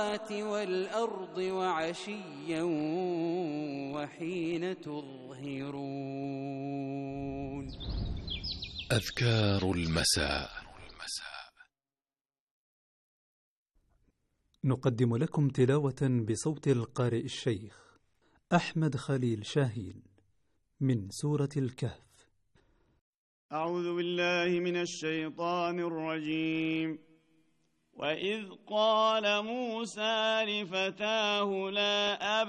والأرض وعشيا وحين تظهرون. أذكار المساء. نقدم لكم تلاوة بصوت القارئ الشيخ أحمد خليل شاهين من سورة الكهف. أعوذ بالله من الشيطان الرجيم. وإذ قال موسى لفتاه لا